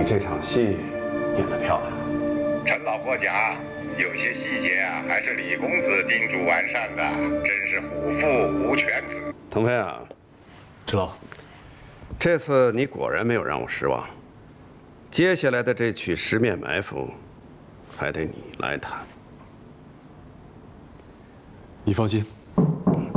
这场戏演得漂亮。 陈老过奖，有些细节啊，还是李公子叮嘱完善的，真是虎父无犬子。 腾飞啊， 知道。 这次你果然没有让我失望。接下来的这曲《十面埋伏》，还得你来弹。 你放心。